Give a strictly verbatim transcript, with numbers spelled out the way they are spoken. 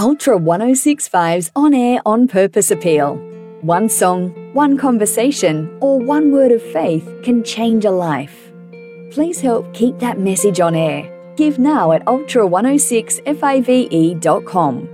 Ultra one oh six point five's on-air, on-purpose appeal. One song, one conversation, or one word of faith can change a life. Please help keep that message on air. Give now at ultra one oh six five e dot com.